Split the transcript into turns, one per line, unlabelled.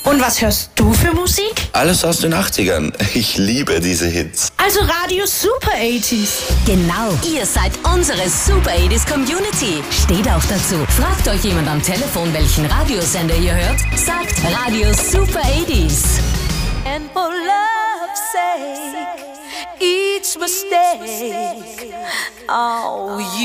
Und was hörst du für Musik?
Alles aus den 80ern. Ich liebe diese Hits.
Also Radio Super 80s.
Genau, ihr seid unsere Super 80s Community. Steht auch dazu. Fragt euch jemand am Telefon, welchen Radiosender ihr hört? Sagt Radio Super 80s.
And for love's sake, each mistake, oh, you